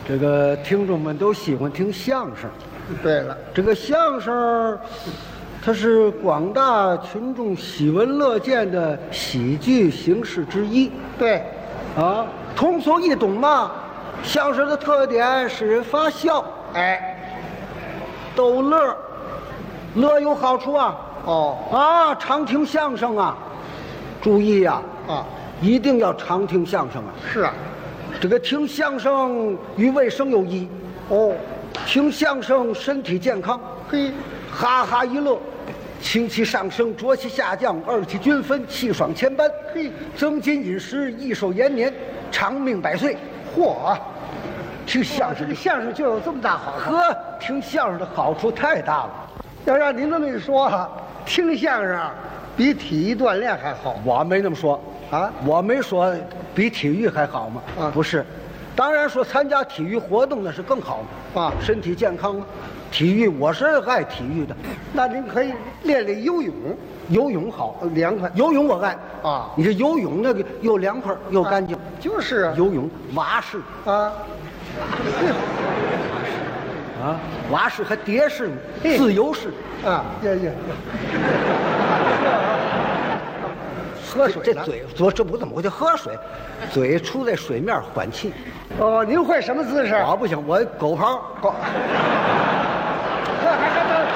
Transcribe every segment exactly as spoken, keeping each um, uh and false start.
这个听众们都喜欢听相声。 对了， 这个相声，它是广大群众喜闻乐见的喜剧形式之一。 对， 啊，通俗易懂嘛。相声的特点使人发笑， 哎， 逗乐，乐有好处啊。 哦， 啊，常听相声啊，注意呀、 啊，啊， 一定要常听相声啊。 是啊， 这个听相声与卫生有益。 哦， 听相声身体健康， 嘿， 哈哈一乐，清气上升，浊气下降，二气均分，气爽千般， 嘿， 增进饮食，益寿延年，长命百岁。 嚯！ 听相声这个相声就有这么大好处。 呵，听相声的好处太大了。 要让您这么一说啊，听相声比体育锻炼还好我没那么说啊！ 我没说比体育还好吗？ 啊不是，当然说参加体育活动那是更好嘛。 啊身体健康啊。体育我是爱体育的， 那您可以练练游泳， 游泳好， 呃凉快游泳我爱啊你这游泳那个又凉快又干净， 就是啊， 游泳蛙式啊， 啊，蛙式还蝶式、 嘿自由式。 啊，呀呀，喝水呢这嘴我这不怎么我就喝水，嘴出在水面缓气。 哦，您会什么姿势？ 我不行，我狗刨。 狗。这还真的，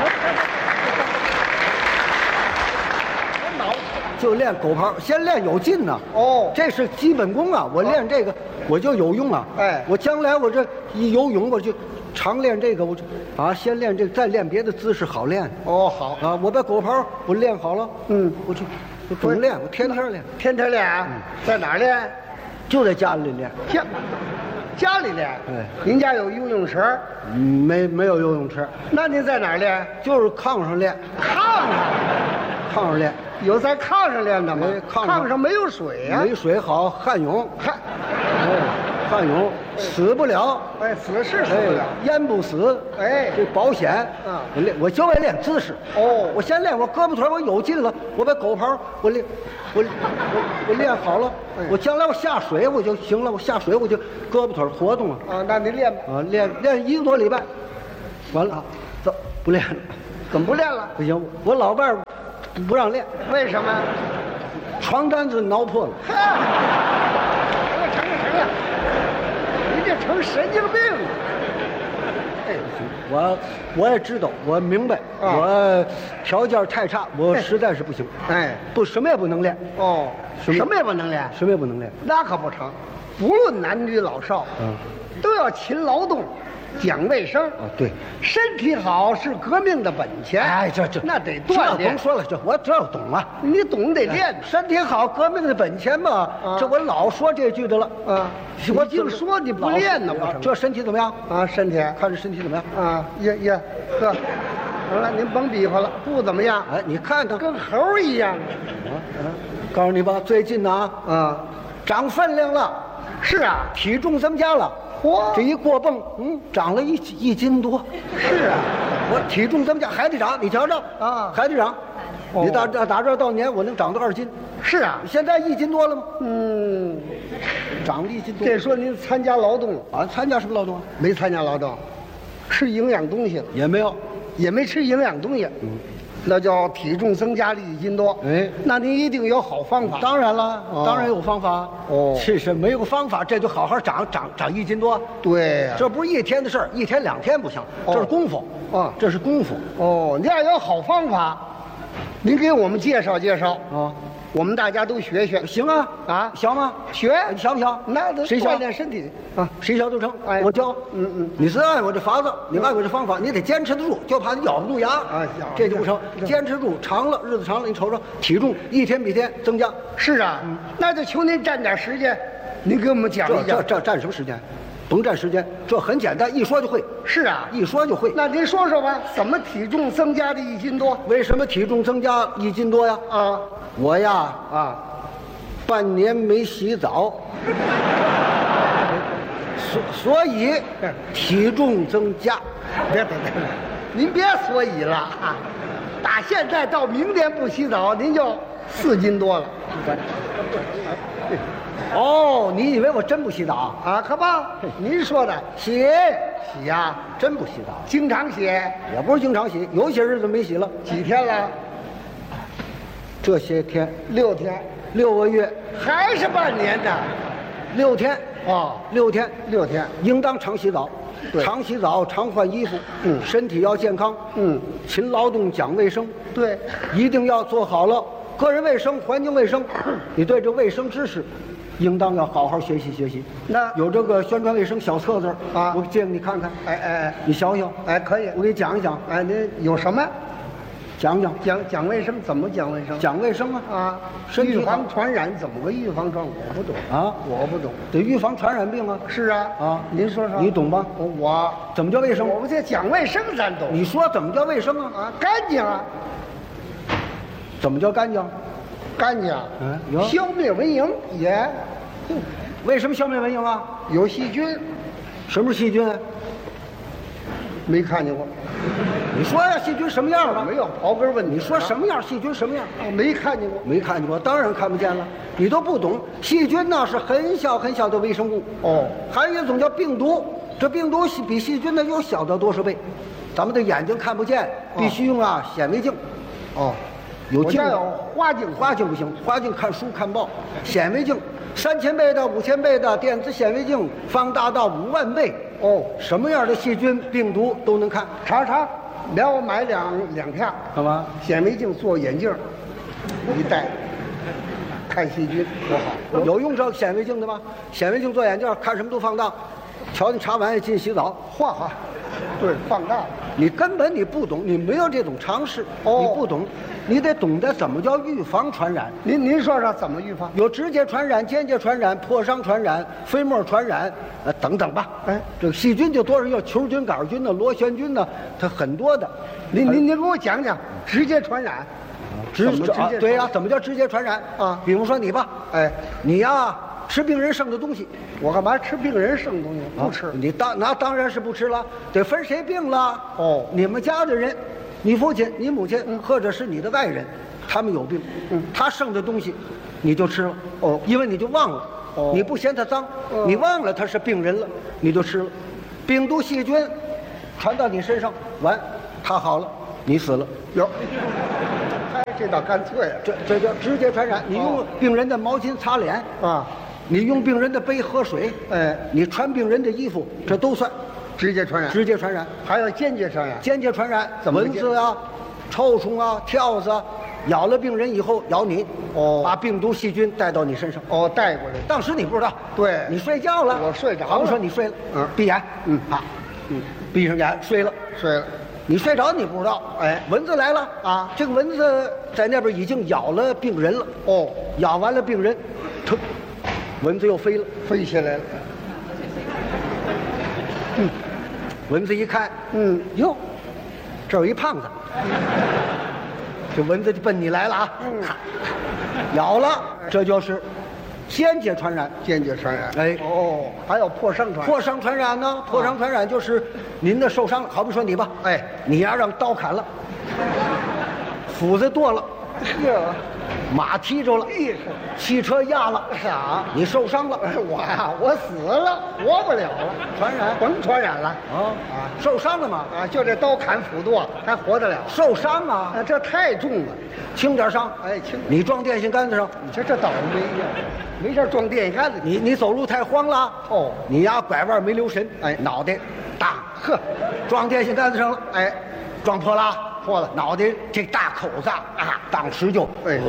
我脑就练狗刨，先练有劲呢。 哦这是基本功啊！我练这个我就有用啊。 哎我将来我这一游泳我就常练这个，我就啊先练这个，再练别的姿势好练哦，好， 啊。我把狗刨我练好了， 嗯， 我就我总练，我天天练， 天天练啊，在哪儿练？ 就在家里练。 家家里练。 哎您家有游泳池？ 嗯没没有游泳池， 那您在哪儿练？ 就是炕上练， 炕上。 炕上练。 有在炕上练的吗哎？炕上炕上没有水呀。 没水好旱泳， 嗨， 哎，旱泳死不了。 哎，死是死不了。 哎，淹不死， 哎这保险。 啊我练，我就爱练姿势。 哦我先练我胳膊腿，我有劲了，我把狗刨，我练，我我我练好了， 哎我将来我下水我就行了，我下水我就胳膊腿活动了。 啊，那您练吧。 啊，练练一个多礼拜，完了，走，不练了， 怎么不练了？ 不行，我老伴儿不让练， 为什么？ 床单子挠破了。 哈，成了成了成了，您这成神经病了。 哎，不行，我我也知道，我明白， 啊我条件太差，我实在是不行， 哎， 不什么也不能练， 哦， 什么什么也不能练， 什么也不能练。 那可不成。不论男女老少， 嗯， 都要勤劳动，讲卫生。 啊，对， 身体好是革命的本钱。 哎，这这那得这锻炼甭。说了，这我这懂了。 你懂得练身体好，革命的本钱嘛。 啊这我老说这句的了。 啊！我净说你不练呢，不成？ 这身体怎么样？ 啊，身体看这身体怎么样？ 啊，呀呀，呵，行了，您甭比划了，不怎么样， 哎，你看看， 跟猴儿一样。 啊啊！告诉你吧，最近呢啊， 啊， 长分量了， 是啊， 体重增加了。 嚯这一过泵，嗯，长了一一斤多。 是啊， 我体重增加还得长，你瞧瞧啊还得长。 哦你打打打这儿到年，我能长到二斤。 是啊， 现在一斤多了吗？ 嗯， 长了一斤多。 这说您参加劳动了， 啊，参加什么劳动啊？ 没参加劳动，吃营养东西了， 也没有。 也没吃营养东西，嗯，那叫体重增加了一斤多。 哎那您一定有好方法。 当然了， 哦当然有方法。 哦其实没有方法，这就好好长长长一斤多。 对呀、 这不是一天的事儿，一天两天不行， 哦这是功夫。 啊这是功夫哦，你要有好方法，您给我们介绍介绍， 啊。 我们大家都学学。 行啊啊学吗？ 学你学不学？ 那得谁学锻炼身体啊。 谁学都成。 哎我教。 嗯嗯你是按我这法子，你按我这方法，你得坚持得住，就怕你咬不住牙啊咬这就不成。 这坚持住，长了日子长了，你瞅瞅体重一天比天增加。 是啊，那就求您占点时间，您给我们讲这一讲。 这这占什么时间？甭占时间，这很简单，一说就会， 是啊， 一说就会。 那您说说吧，怎么体重增加了一斤多？ 为什么体重增加一斤多呀？ 啊我呀， 啊， 半年没洗澡，所所以体重增加。 别别别，您别所以了啊！打现在到明年不洗澡，您就四斤多了。 哦，你以为我真不洗澡？ 啊，可吧？您说的洗洗呀， 真不洗澡， 经常洗， 也不是经常洗，有些日子没洗了。 几天了？ 这些天六天， 六个月， 还是半年呢？ 六天哦， 六天六天， 应当常洗澡， 对常洗澡，常换衣服， 嗯身体要健康， 嗯， 勤劳动，讲卫生， 对， 一定要做好了个人卫生、环境卫生。你对这卫生知识，应当要好好学习学习。 那有这个宣传卫生小册子啊我借给你看看， 哎哎哎， 你想想， 哎，可以我，给你讲一讲， 哎，您有什么讲讲讲讲卫生？怎么讲卫生？ 讲卫生啊啊， 身体好预防传染怎么个预防传？我不懂啊， 我不懂。 得预防传染病啊。 是啊啊您说说， 你懂吧？ 我我怎么叫卫生？ 我们这讲卫生咱懂。 你说怎么叫卫生啊？ 啊，干净啊， 怎么叫干净？ 干净， 嗯有消灭蚊蝇也为什么消灭蚊蝇啊？ 有细菌， 什么是细菌啊？ 没看见过， 你说呀，细菌什么样吧？ 没有刨根问底。 你说什么样？细菌什么样？ 我没看见过。 没看见过，当然看不见了。你都不懂，细菌呢是很小很小的微生物。 哦， 还有一种叫病毒，这病毒比细菌呢又小到多少倍？咱们的眼睛看不见，必须用啊显微镜。 哦， 有镜子我家有花镜， 花镜不行，花镜看书看报，显微镜三千倍的、五千倍的电子显微镜，放大到五万倍。 哦， 什么样的细菌、病毒都能看。 查查，让我买两两片干嘛？ 显微镜做眼镜，一戴，看细菌多好。 有用这显微镜的吗？显微镜做眼镜，看什么都放大。瞧你查完也进洗澡， 画画，对，放大了。 你根本你不懂，你没有这种常识， 哦你不懂，你得懂得怎么叫预防传染。 您您说说怎么预防？ 有直接传染、间接传染、破伤传染、飞沫传染，呃，等等吧。 哎， 这个细菌就多少有球菌、杆菌呢、螺旋菌呢，它很多的。 您您您给我讲讲直接传染， 直怎么直接啊对呀、怎么叫直接传染啊比如说你吧， 哎， 你呀吃病人剩的东西， 我干嘛吃病人剩东西？不吃啊。你当那当然是不吃了，得分谁病了。 哦你们家的人，你父亲、你母亲，或者是你的外人，他们有病， 嗯他剩的东西，你就吃了。 哦因为你就忘了， 哦你不嫌他脏， 哦你忘了他是病人了，你就吃了。病毒细菌传到你身上，完，他好了，你死了。 有，哎，这倒干脆这这叫直接传染。你用哦病人的毛巾擦脸， 啊， 你用病人的杯喝水， 哎， 你穿病人的衣服，这都算直接传染， 直接传染。 还有间接传染。 间接传染， 怎么蚊子啊、臭虫啊、跳蚤啊，咬了病人以后咬你， 哦把病毒细菌带到你身上。 哦，带过来。 当时你不知道， 对你睡觉了， 我睡着了好比说你睡了， 嗯闭眼， 嗯啊，嗯，闭上眼睡了。 睡了。 你睡着你不知道， 哎蚊子来了啊这个蚊子在那边已经咬了病人了， 哦， 咬完了病人，腾，蚊子又飞了。 飞起来了。 蚊子一看， 嗯， 哟，这儿有一胖子，这蚊子就奔你来了啊！ 嗯咬了，这就是间接传染。 间接传染。 哎哦，还有破伤传染。 破伤传染呢？破伤传染就是您的受伤了，好比说你吧， 哎， 你呀让刀砍了，斧子剁了， 呵， 马踢着了，汽车压了， 啥？ 你受伤了， 我呀，我死了，活不了了， 传染甭传染了。 啊啊受伤了吗？ 啊，就这刀砍斧剁，还活得了？ 受伤啊， 啊，这太重了。 轻点伤。 哎，轻， 你撞电线杆子上， 你这这倒霉呀，没事撞电线杆子。 你你走路太慌了， 哦你呀拐弯没留神， 哎脑袋当呵， 撞电线杆子上了， 哎， 撞破了， 破了脑袋这大口子啊，当时就， 哎，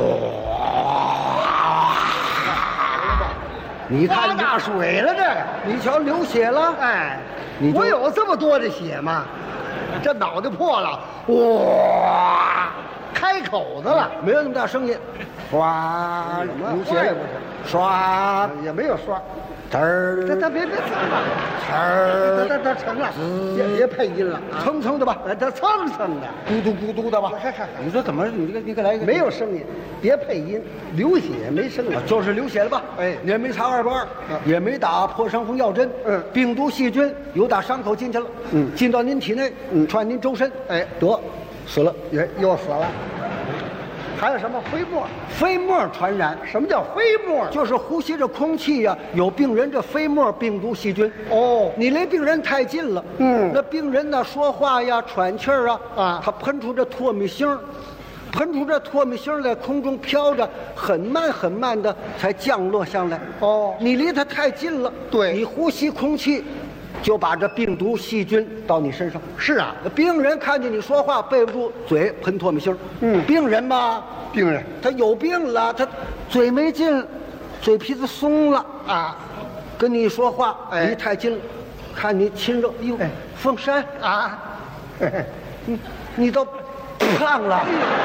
你看发大水了这个。 你瞧流血了， 哎， 你就我有这么多的血吗？这脑袋破了，哇，开口子了， 没有那么大声音，唰， 什么流血怪不是， 唰， 也没有刷。 嘚儿， 这这别别蹭了， 呲儿， 这这这成了，别别配音了啊！ 蹭蹭的吧， 哎，这蹭蹭的， 咕嘟咕嘟的吧。 嗨嗨嗨你说怎么？你这个你给来一个没有声音，别配音，流血没声音啊，就是流血了吧？ 哎也没插二瓣，也没打破伤风药针， 嗯病毒细菌由打伤口进去了， 嗯进到您体内， 嗯传您周身， 哎得死了。 也又死了， 还有什么飞沫？ 飞沫传染。 什么叫飞沫？ 就是呼吸着空气呀、有病人这飞沫病毒细菌。 哦， 你离病人太近了， 嗯那病人呢说话呀、喘气儿啊， 啊他喷出这唾沫星儿，喷出这唾沫星儿在空中飘着，很慢很慢的才降落下来。 哦你离他太近了， 对你呼吸空气，就把这病毒细菌到你身上。 是啊， 病人看见你说话背不住，嘴喷唾沫星儿。 嗯病人嘛， 病人他有病了，他嘴没劲，嘴皮子松了。 啊跟你说话哎离太近了，看你亲热，哎呦哎， 凤山， 啊，嘿嘿你你都胖了。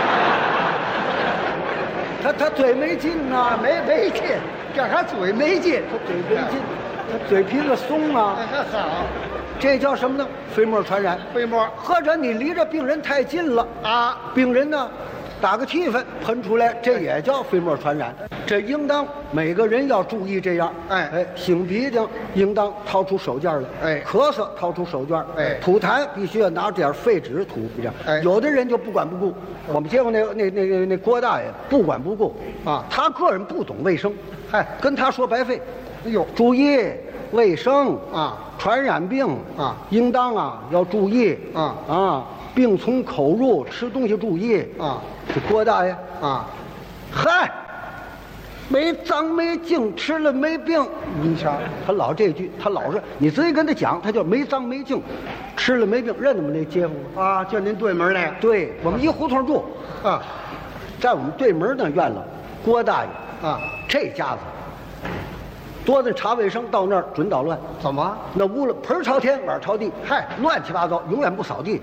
他他嘴没劲呐、 没没劲，这还嘴没劲， 他嘴没劲，他嘴皮子松啊， 还好， 这叫什么呢？飞沫传染。 飞沫或者你离着病人太近了， 啊， 病人呢打个气氛喷出来，这也叫飞沫传染。这应当每个人要注意这样。 哎哎，擤鼻涕应当掏出手绢来。 哎咳嗽掏出手绢。 哎吐痰必须要拿点废纸吐这样。 哎有的人就不管不顾。我们见过那那那那那郭大爷不管不顾啊他个人不懂卫生， 嗨跟他说白费。 哎呦注意卫生啊， 传染病啊应当啊要注意啊啊，病从口入，吃东西注意啊。 这郭大爷， 啊， 嗨，没脏没净，吃了没病。 你瞧， 他老这句，他老是你直接跟他讲，他就没脏没净，吃了没病，认得吗？那街坊？ 啊，就您对门那对我们一胡同住， 个啊在我们对门那院了，郭大爷啊， 这家子多的查卫生，到那儿准捣乱。 怎么？ 那屋了盆儿朝天，碗儿朝地， 嗨乱七八糟，永远不扫地。